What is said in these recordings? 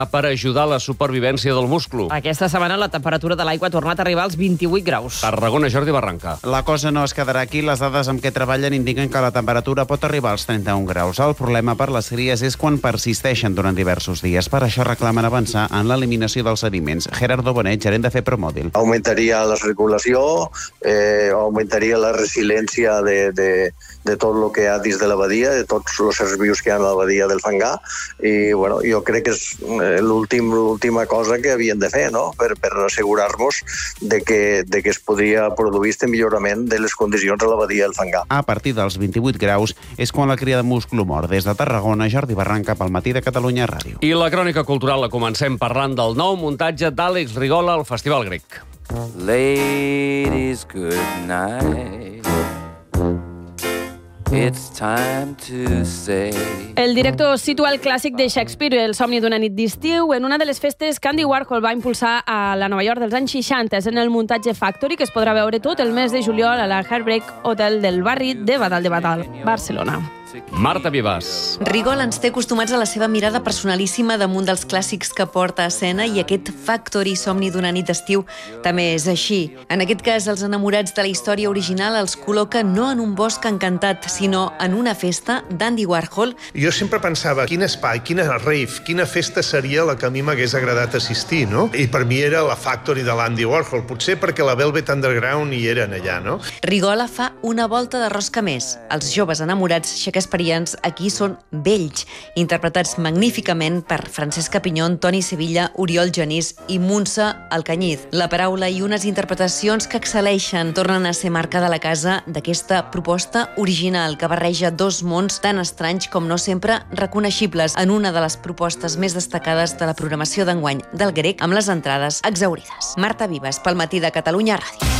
per ajudar a la supervivència del musclo. Aquesta setmana la temperatura de l'aigua ha tornat a arribar als 28 graus. Tarragona, Jordi Barranca. La cosa no es quedarà aquí. Les dades amb què treballen indiquen que la temperatura pot arribar als 31 graus. El problema per les cries és quan persisteixen durant diversos dies. Per això reclamen avançar en l'eliminació dels sediments. Gerardo Bonet, gerent de FEPROMODIL. Augmentaria la circulació, augmentaria la resiliència de tot el que hi ha dins de la badia, de tots els éssers vius que hi ha a la badia del Fangar, i bueno, jo crec que és l'última cosa que havien de fer, no? Per assegurar-nos de que es podria produir este millorament de les condicions a la badia del Fangar. A partir dels 28 graus és quan la cria de musclo mor. Des de Tarragona, Jordi Barranca, pel Matí de Catalunya Ràdio. I la crònica cultural la comencem parlant del nou muntatge d'Àlex Rigola al Festival Grec. Ladies, good night. It's time to say... El director situa el clàssic de Shakespeare, El somni d'una nit d'estiu, en una de les festes que Andy Warhol va impulsar a la Nova York dels anys 60. És en el muntatge Factory, que es podrà veure tot el mes de juliol a la Heartbreak Hotel del barri de Badal de Badal, Barcelona. Marta Vivas. Rigol ens té acostumats a la seva mirada personalíssima damunt dels clàssics que porta a escena, i aquest Factory, somni d'una nit d'estiu, també és així. En aquest cas, els enamorats de la història original els col·loca no en un bosc encantat, sinó en una festa d'Andy Warhol. Jo sempre pensava, quin espai, quina rave, quina festa seria la que a mi m'hagués agradat assistir, no? I per mi era la Factory de l'Andy Warhol, potser perquè la Velvet Underground hi eren allà, no? Rigola fa una volta de rosca més. Els joves enamorats shakespearians aquí són vells, interpretats magníficament per Francesca Pinyón, Toni Sevilla, Oriol Genís i Montse Alcañiz. La paraula i unes interpretacions que excel·leixen tornen a ser marca de la casa d'aquesta proposta original que barreja dos mons tan estranys com no sempre reconeixibles en una de les propostes més destacades de la programació d'enguany del Grec, amb les entrades exaurides. Marta Vivas, pel Matí de Catalunya Ràdio.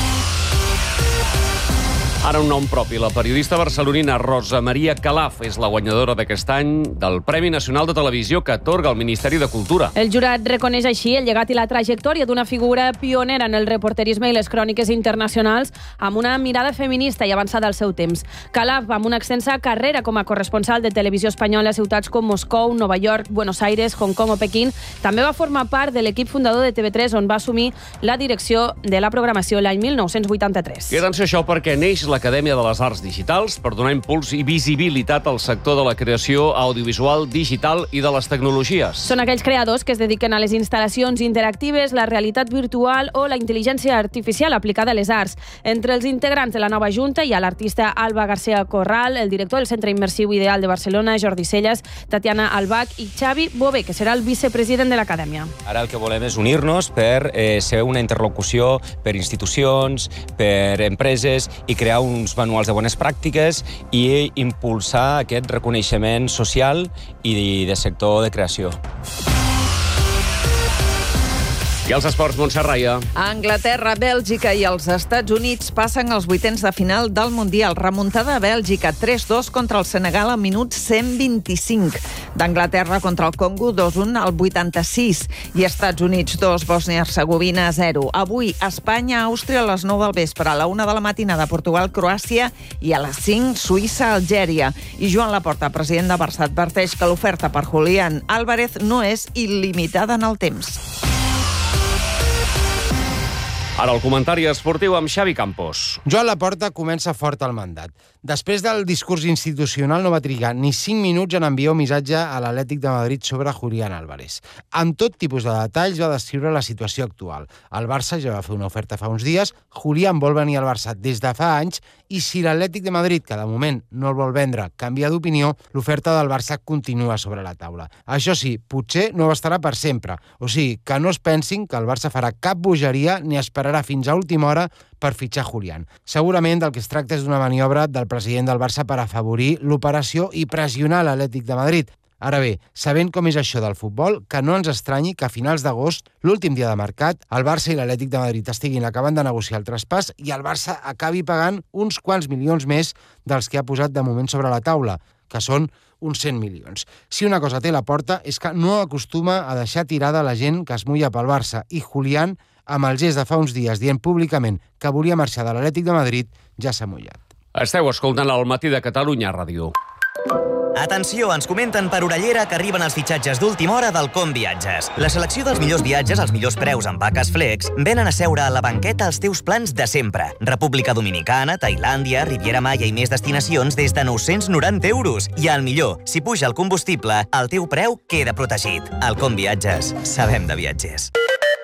Ara un nom propi. La periodista barcelonina Rosa Maria Calaf és la guanyadora d'aquest any del Premi Nacional de Televisió que atorga el Ministeri de Cultura. El jurat reconeix així el llegat i la trajectòria d'una figura pionera en el reporterisme i les cròniques internacionals, amb una mirada feminista i avançada al seu temps. Calaf, amb una extensa carrera com a corresponsal de televisió espanyola a ciutats com Moscou, Nova York, Buenos Aires, Hong Kong o Pequín, també va formar part de l'equip fundador de TV3, on va assumir la direcció de la programació l'any 1983. I atenció a això, perquè neix l'Acadèmia de les Arts Digitals per donar impuls i visibilitat al sector de la creació audiovisual digital i de les tecnologies. Són aquells creadors que es dediquen a les instal·lacions interactives, la realitat virtual o la intel·ligència artificial aplicada a les arts. Entre els integrants de la nova Junta hi ha l'artista Alba García Corral, el director del Centre Immersiu Ideal de Barcelona, Jordi Celles, Tatiana Albach i Xavi Bové, que serà el vicepresident de l'Acadèmia. Ara el que volem és unir-nos per ser una interlocució per institucions, per empreses i crear uns manuals de bones pràctiques i impulsar aquest reconeixement social i de sector de creació. I els esports, Montse Raia. Anglaterra, Bèlgica i els Estats Units passen als vuitens de final del Mundial. Remuntada a Bèlgica, 3-2 contra el Senegal al minut 125. D'Anglaterra contra el Congo, 2-1 al 86. I Estats Units, 2, Bòsnia-Hercegovina, 0. Avui, Espanya, Àustria a les 9 del vespre. A la 1 de la matinada, Portugal, Croàcia i a les 5, Suïssa, Algèria. I Joan Laporta, president de Barça, adverteix que l'oferta per Julián Álvarez no és il·limitada en el temps. Ara el comentari esportiu amb Xavi Campos. Joan Laporta comença fort el mandat. Després del discurs institucional no va trigar ni 5 minuts en enviar un missatge a l'Atlètic de Madrid sobre Julián Álvarez. Amb tot tipus de detalls va descriure la situació actual. El Barça ja va fer una oferta fa uns dies, Julián vol venir al Barça des de fa anys i si l'Atlètic de Madrid, que de moment no el vol vendre, canvia d'opinió, l'oferta del Barça continua sobre la taula. Això sí, potser no estarà per sempre. O sigui, que no es pensin que el Barça farà cap bogeria ni esperarà fins a última hora per fitxar Julián. Segurament del que es tracta és d'una maniobra del president del Barça per afavorir l'operació i pressionar l'Atlètic de Madrid. Ara bé, sabent com és això del futbol, que no ens estranyi que a finals d'agost, l'últim dia de mercat, el Barça i l'Atlètic de Madrid estiguin acabant de negociar el traspàs i el Barça acabi pagant uns quants milions més dels que ha posat de moment sobre la taula, que són uns 100 milions. Si una cosa té la Porta és que no acostuma a deixar tirada la gent que es mulla pel Barça i Julián, amb el gest de fa uns dies dient públicament que volia marxar de l'Atlètic de Madrid, ja s'ha mullat. Esteu escoltant el Matí de Catalunya Ràdio. Atenció, ens comenten per orellera que arriben els fitxatges d'última hora del Com Viatges. La selecció dels millors viatges als millors preus amb vaques Flex venen a seure a la banqueta els teus plans de sempre. República Dominicana, Tailàndia, Riviera Maya i més destinacions des de 990 euros. I el millor, si puja el combustible, el teu preu queda protegit. Al Com Viatges, sabem de viatgers.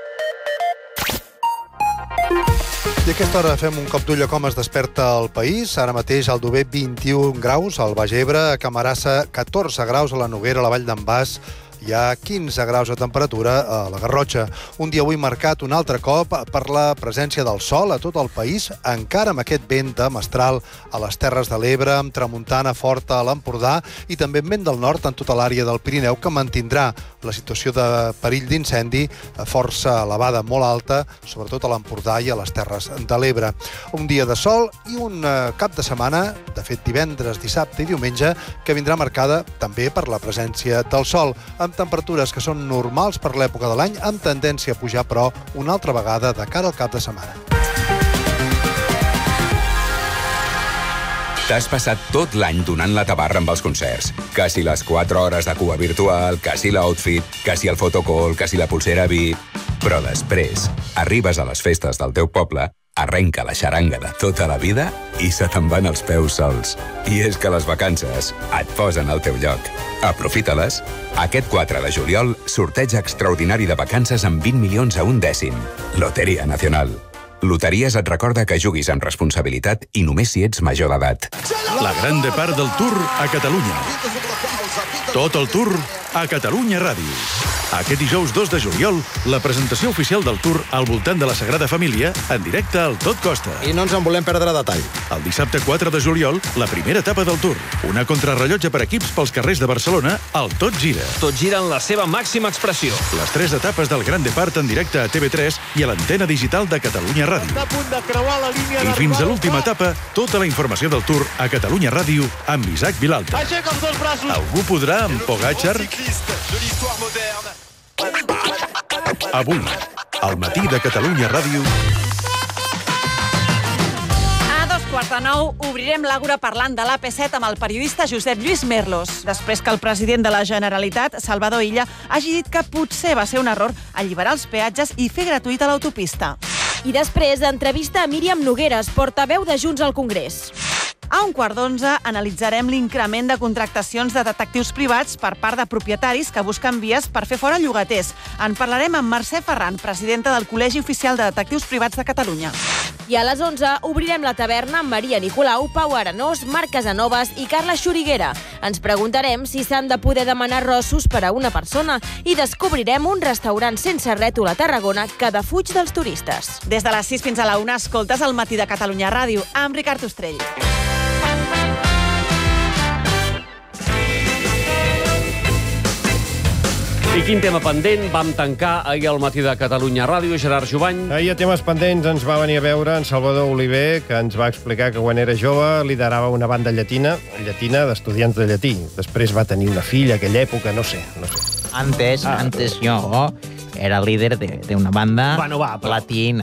I a aquesta hora fem un cop d'ull a com es desperta el país. Ara mateix al Dover 21 graus, al Baix Ebre, a Camarasa 14 graus, a la Noguera, a la Vall d'en Bas hi ha 15 graus de temperatura a la Garrotxa. Un dia avui marcat un altre cop per la presència del sol a tot el país, encara amb aquest vent de mestral a les Terres de l'Ebre, amb tramuntana forta a l'Empordà i també vent del nord en tota l'àrea del Pirineu, que mantindrà la situació de perill d'incendi força elevada, molt alta, sobretot a l'Empordà i a les Terres de l'Ebre. Un dia de sol i un cap de setmana, de fet divendres, dissabte i diumenge, que vindrà marcada també per la presència del sol, amb temperatures que són normals per l'època de l'any, amb tendència a pujar, però, una altra vegada de cara al cap de setmana. T'has passat tot l'any donant la tabarra amb els concerts. Que si les 4 hores de cua virtual, que si l'outfit, que si el fotocall, que si la pulsera VIP... Però després, arribes a les festes del teu poble, arrenca la xaranga de tota la vida i se te'n van els peus sols. I és que les vacances et posen al teu lloc. Aprofita-les. Aquest 4 de juliol, sorteig extraordinari de vacances amb 20 milions a un dècim. Loteria Nacional. Loteries et recorda que juguis amb responsabilitat i només si ets major d'edat. La gran depart del Tour a Catalunya. Tot el Tour a Catalunya Ràdio. Aquest dijous 2 de juliol, la presentació oficial del Tour al voltant de la Sagrada Família en directe al Tot Costa. I no ens en volem perdre detall. El dissabte 4 de juliol, la primera etapa del Tour. Una contrarrellotge per equips pels carrers de Barcelona, al Tot Gira. Tot gira en la seva màxima expressió. Les 3 etapes del Gran Depart en directe a TV3 i a l'antena digital de Catalunya Ràdio. Està a punt de creuar la línia I fins a l'última etapa, tota la informació del Tour a Catalunya Ràdio amb Isaac Vilalta. Aixeca els dos braços. Algú podrà amb Pogačar? Avui, al matí de Catalunya Ràdio... A 8:45 obrirem l'Àgora parlant de l'AP7 amb el periodista Josep Lluís Merlos, després que el president de la Generalitat, Salvador Illa, hagi dit que potser va ser un error alliberar els peatges i fer gratuïta l'autopista. I després, entrevista a Míriam Nogueras, portaveu de Junts al Congrés. A 11:15 analitzarem l'increment de contractacions de detectius privats per part de propietaris que busquen vies per fer fora llogaters. En parlarem amb Mercè Ferran, presidenta del Col·legi Oficial de Detectius Privats de Catalunya. I a les 11 obrirem la taverna amb Maria Nicolau, Pau Arenós, Marc Casanovas i Carla Xuriguera. Ens preguntarem si s'han de poder demanar rossos per a una persona i descobrirem un restaurant sense rètol a Tarragona que defuig dels turistes. Des de les 6 fins a la 1 escoltes el matí de Catalunya Ràdio amb Ricard Ostrell. I quin tema pendent vam tancar ahir al matí de Catalunya Ràdio, Gerard Jovany? Ahir a temes pendents ens va venir a veure en Salvador Oliver, que ens va explicar que quan era jove liderava una banda llatina d'estudiants de llatí. Després va tenir una filla, a aquella època, no sé. Antes yo era líder de una banda latina.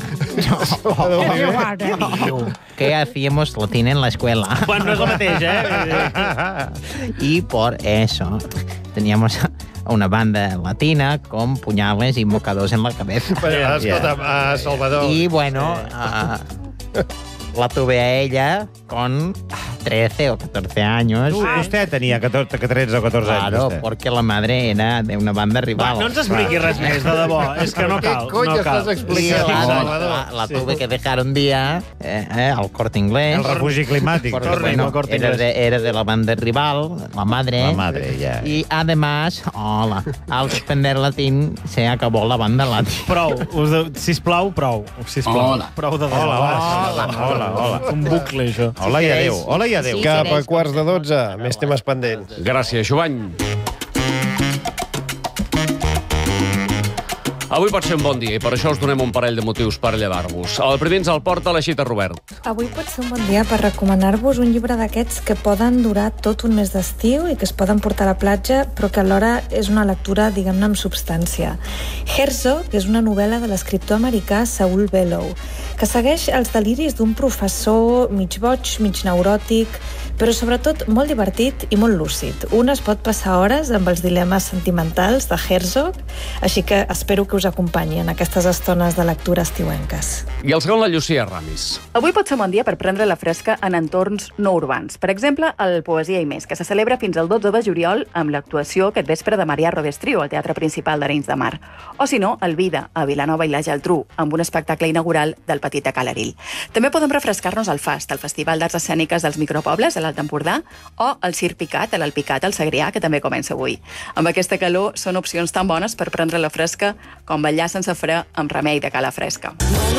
¿Qué hacíamos latín en la escuela? Bueno, no és el mateix, eh? Y por eso teníamos una banda latina con puñales y mocadors en la cabeza. Bueno, escolta, Salvador... Y bueno, la tuve a ella con 13 o 14 años. Usted tenía 13 o 14 años. Claro, usted. porque la madre era de una banda rival. Va, no ens expliqui res més, de debò. És que no cal. Què cony estàs explicant, Salvador? La tuve que dejar un día al Corte Inglés. El refugi climàtic. Porque, bueno, era de la banda rival, la madre. La madre, ya. Y además, al suspender latín, se acabó la banda latín. Prou, sisplau, prou. Hola. Prou de hola. Un bucle, això. Hola i adéu. Hola i adéu. Cap a 11:45, més temes pendents. Gràcies, Jovany. Avui pot ser un bon dia i per això us donem un parell de motius per llevar-vos. El primer ens el porta l'Aixeta Robert. Avui pot ser un bon dia per recomanar-vos un llibre d'aquests que poden durar tot un mes d'estiu i que es poden portar a la platja, però que alhora és una lectura, diguem-ne, amb substància. Herzog, que és una novel·la de l'escriptor americà Saul Bellow, que segueix els deliris d'un professor mig boig, mig neuròtic, però sobretot molt divertit i molt lúcid. Un es pot passar hores amb els dilemes sentimentals de Herzog, així que espero que us acompanyi en aquestes estones de lectura estiuenques. I el segon, la Llucia Ramis. Avui pot ser un bon dia per prendre la fresca en entorns no urbans. Per exemple, el Poesia i Més, que se celebra fins al 12 de juliol amb l'actuació aquest vespre de Marià Rodés Trio al Teatre Principal d'Arenys de Mar. O si no, el Vida, a Vilanova i la Geltrú, amb un espectacle inaugural del Petit de Calaril. També podem refrescar-nos al FAST, el Festival d'Arts Escèniques dels Micropobles, a l'Alt Empordà, o el Circ Picat, a l'Alpicat, al Segrià, que també comença avui. Amb aquesta calor són opcions tan bones per prendre la fresca com ballar sense fre amb Remei de Cala Fresca.